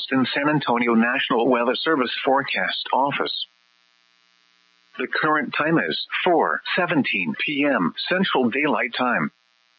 Austin San Antonio National Weather Service Forecast Office. The current time is 4:17 p.m. Central Daylight Time.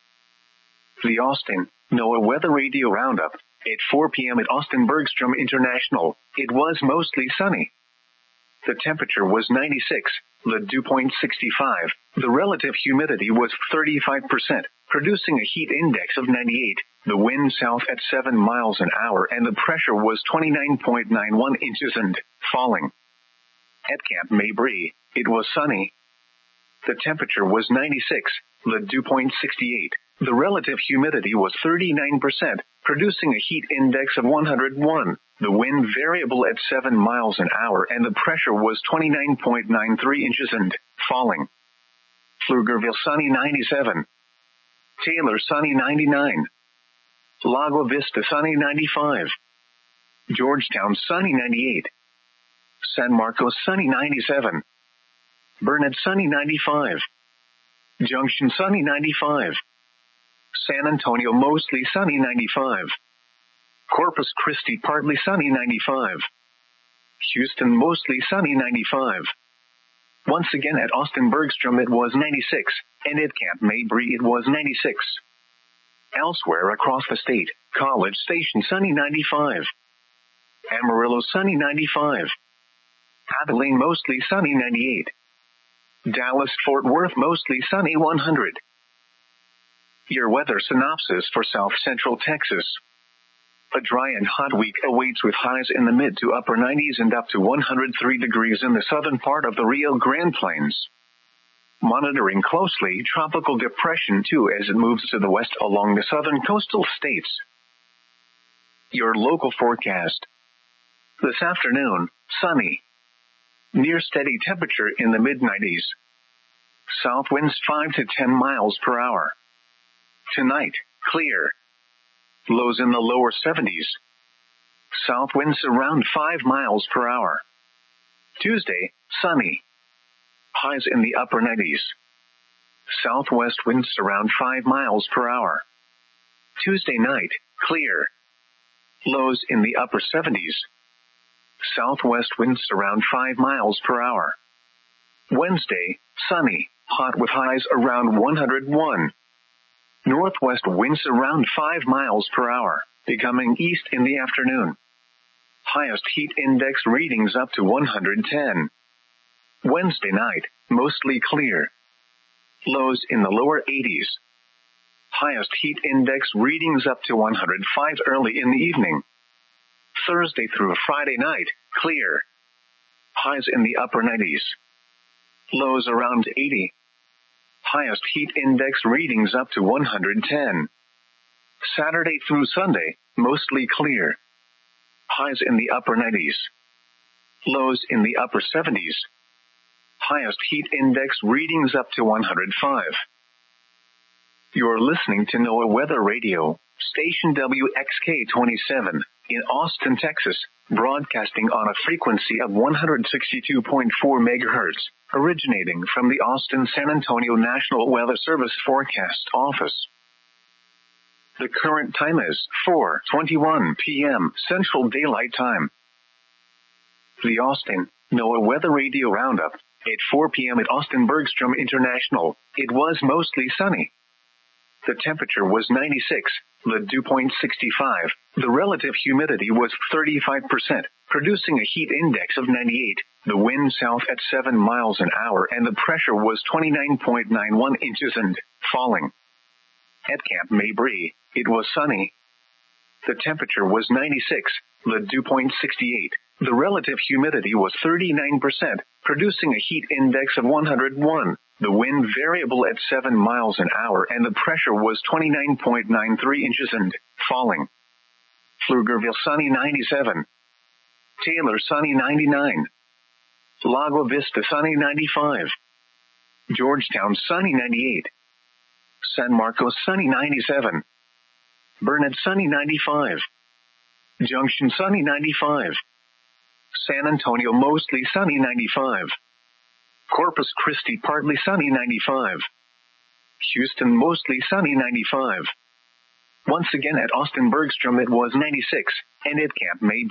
The Austin NOAA Weather Radio Roundup. At 4 p.m. at Austin Bergstrom International, it was mostly sunny. The temperature was 96, the dew point 65, the relative humidity was 35%, producing a heat index of 98, the wind south at 7 miles an hour, and the pressure was 29.91 inches and falling. At Camp Mabry, it was sunny. The temperature was 96, the dew point 68, the relative humidity was 39%, producing a heat index of 101, the wind variable at 7 miles an hour, and the pressure was 29.93 inches and falling. Pflugerville sunny 97. Taylor sunny 99. Lago Vista sunny 95. Georgetown sunny 98. San Marcos sunny 97. Burnett sunny 95. Junction sunny 95. San Antonio mostly sunny 95. Corpus Christi partly sunny 95. Houston mostly sunny 95. Once again at Austin Bergstrom it was 96, and at Camp Mabry it was 96. Elsewhere across the state, College Station sunny 95. Amarillo sunny 95. Abilene mostly sunny 98. Dallas-Fort Worth mostly sunny 100. Your weather synopsis for South Central Texas. A dry and hot week awaits with highs in the mid to upper 90s and up to 103 degrees in the southern part of the Rio Grande Plains. Monitoring closely Tropical Depression 2 as it moves to the west along the southern coastal states. Your local forecast. This afternoon, sunny. Near steady temperature in the mid-90s. South winds 5 to 10 miles per hour. Tonight, clear. Lows in the lower 70s. South winds around 5 miles per hour. Tuesday, sunny. Highs in the upper 90s. Southwest winds around 5 miles per hour. Tuesday night, clear. Lows in the upper 70s. Southwest winds around 5 miles per hour. Wednesday, sunny, hot with highs around 101. Northwest winds around 5 miles per hour, becoming east in the afternoon. Highest heat index readings up to 110. Wednesday night, mostly clear. Lows in the lower 80s. Highest heat index readings up to 105 early in the evening. Thursday through Friday night, clear. Highs in the upper 90s. Lows around 80. Highest heat index readings up to 110. Saturday through Sunday, mostly clear. Highs in the upper 90s. Lows in the upper 70s. Highest heat index readings up to 105. You're listening to NOAA Weather Radio, station WXK-27, in Austin, Texas, broadcasting on a frequency of 162.4 MHz, originating from the Austin San Antonio National Weather Service Forecast Office. The current time is 4:21 p.m. Central Daylight Time. The Austin NOAA Weather Radio Roundup. At 4 p.m. at Austin Bergstrom International, it was mostly sunny. The temperature was 96, the dew point 65, the relative humidity was 35%, producing a heat index of 98, the wind south at 7 miles an hour, and the pressure was 29.91 inches and falling. At Camp Mabry, it was sunny. The temperature was 96, the dew point 68, the relative humidity was 39%, producing a heat index of 101, the wind variable at 7 miles an hour, and the pressure was 29.93 inches and falling. Pflugerville sunny 97. Taylor sunny 99. Lago Vista sunny 95. Georgetown sunny 98. San Marcos sunny 97. Burnett sunny 95. Junction sunny 95. San Antonio mostly sunny 95. Corpus Christi partly sunny 95. Houston mostly sunny 95. Once again at Austin Bergstrom it was 96, and at Camp Mabry